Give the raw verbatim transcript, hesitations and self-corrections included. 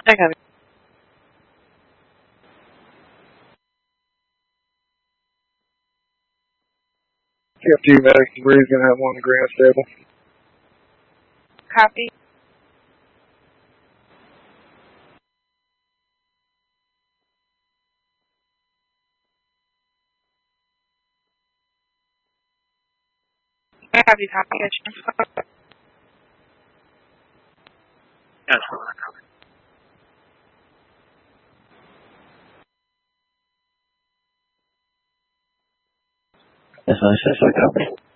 I got it. T F T Medic Bree's gonna have one in the Grand Stable. Copy. I have you copy it. Yes. Yes, I said so, copy.